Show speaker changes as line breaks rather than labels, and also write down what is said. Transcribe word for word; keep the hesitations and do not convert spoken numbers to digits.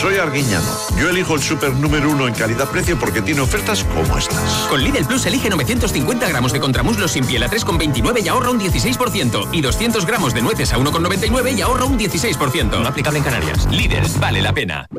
Soy Arguiñano. Yo elijo el súper número uno en calidad-precio porque tiene ofertas como estas.
Con Lidl Plus elige novecientos cincuenta gramos de contramuslos sin piel a tres con veintinueve y ahorra un dieciséis por ciento. Y doscientos gramos de nueces a uno con noventa y nueve y ahorra un dieciséis por ciento.
No aplicable en Canarias. Lidl, vale la pena.